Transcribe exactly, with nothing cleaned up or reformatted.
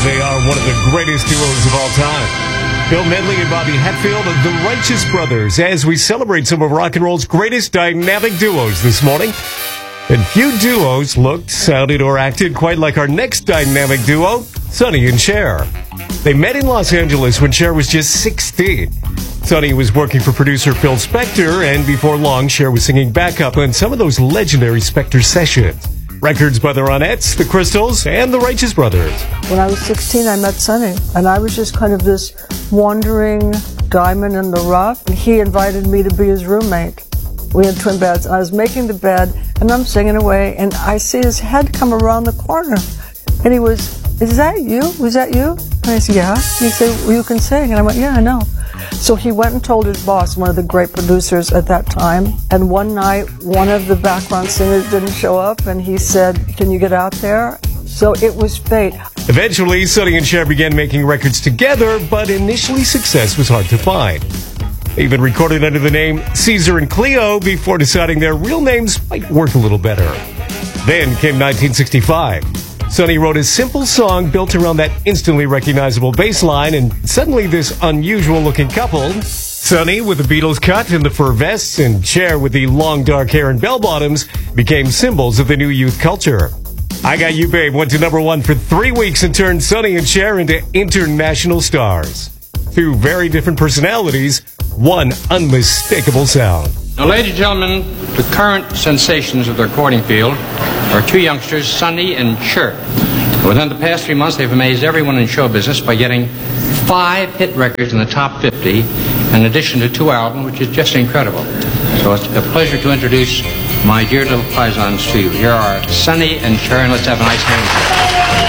they are one of the greatest duos of all time. Bill Medley and Bobby Hatfield, the Righteous Brothers, as we celebrate some of rock and roll's greatest dynamic duos this morning. And few duos looked, sounded, or acted quite like our next dynamic duo, Sonny and Cher. They met in Los Angeles when Cher was just sixteen. Sonny was working for producer Phil Spector, and before long, Cher was singing backup on some of those legendary Spector sessions. Records by the Ronettes, the Crystals, and the Righteous Brothers. When I was sixteen, I met Sonny, and I was just kind of this wandering diamond in the rough, and he invited me to be his roommate. We had twin beds, and I was making the bed, and I'm singing away, and I see his head come around the corner, and he was, is that you? Was that you? And I said, yeah. He said, well, you can sing. And I went, yeah, I know. So he went and told his boss, one of the great producers at that time, and one night, one of the background singers didn't show up, and he said, can you get out there? So it was fate. Eventually, Sonny and Cher began making records together, but initially success was hard to find. They even recorded under the name Caesar and Cleo before deciding their real names might work a little better. Then came nineteen sixty-five. Sonny wrote a simple song built around that instantly recognizable bass line, and suddenly this unusual-looking couple, Sonny with the Beatles cut and the fur vests, and Cher with the long dark hair and bell-bottoms, became symbols of the new youth culture. I Got You Babe went to number one for three weeks and turned Sonny and Cher into international stars. Two very different personalities, one unmistakable sound. Now, ladies and gentlemen, the current sensations of the recording field are two youngsters, Sonny and Cher. Within the past three months, they've amazed everyone in show business by getting five hit records in the top fifty, in addition to two albums, which is just incredible. So it's a pleasure to introduce my dear little paisans to you. Here are Sonny and Cher, and let's have a nice hand.